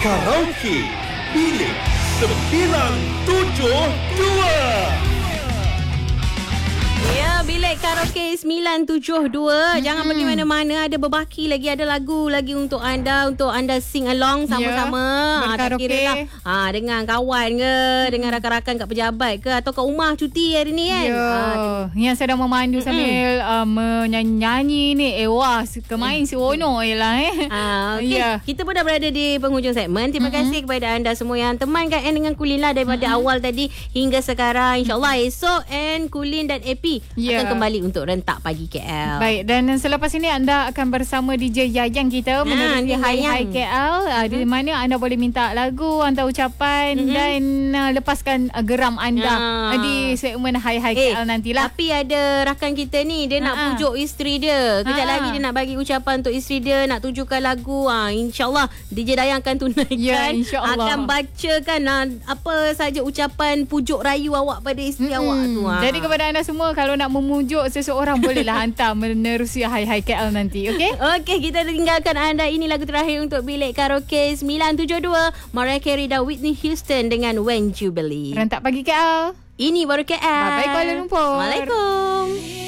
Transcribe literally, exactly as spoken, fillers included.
Karaoke Bilik sembilan tujuh dua. Ya, Bilik Karaoke sembilan tujuh dua. Hmm. Jangan pergi mana-mana. Ada berbaki lagi. Ada lagu lagi untuk anda. Untuk anda sing along sama-sama. Ya, berkaraoke. Lah, ha, dengan kawan ke, dengan rakan-rakan kat pejabat ke, atau kat rumah cuti hari ni kan. Ya, Ha, yang sedang memandu Mm-mm. sambil uh, menyanyi ni. Eh wah, kemain seronok je lah eh. Ah, okay. Ya. Kita pun dah berada di penghujung segmen. Terima mm-hmm. kasih kepada anda semua yang temankan Ann dengan Kulin lah daripada mm-hmm. awal tadi hingga sekarang. InsyaAllah esok Ann, Kulin dan A P Ya. akan kembali untuk Rentak Pagi K L. Baik, dan selepas ini anda akan bersama D J Yayang kita menerusi dia Hai Hayang. Hai K L, uh, di mana anda boleh minta lagu, hantar ucapan Mm-hmm. dan uh, lepaskan uh, geram anda Ah. uh, di segmen Hai Hai Eh, K L nantilah. Tapi ada rakan kita ni, dia nak Ha-ha. pujuk isteri dia. Kejap Ha-ha. lagi dia nak bagi ucapan untuk isteri dia, nak tujukan lagu. Ha, InsyaAllah D J Dayang akan tunaikan. Ya, insyaAllah. Akan bacakan ha, apa saja ucapan pujuk rayu awak pada isteri Mm-mm. awak tu. Ha. Jadi kepada anda semua, kalau nak memujuk seseorang bolehlah hantar menerusi Hai Hai K L nanti, okey? Okey, kita tinggalkan anda. Ini lagu terakhir untuk Bilik Karaoke sembilan tujuh dua. Mariah Carey dan Whitney Houston dengan When You Believe. Rentak Pagi K L. Ini baru K L. Bye-bye Kuala Lumpur. Assalamualaikum.